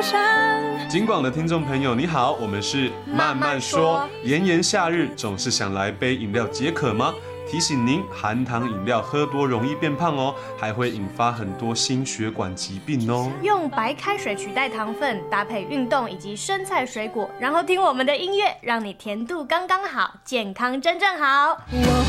上。 金广的听众朋友，你好，我们是慢慢说。炎炎夏日，总是想来杯饮料解渴吗？提醒您，含糖饮料喝多容易变胖哦，还会引发很多心血管疾病哦。 用白开水取代糖分，搭配运动以及生菜水果，然后听我们的音乐，让你甜度刚刚好，健康真正好。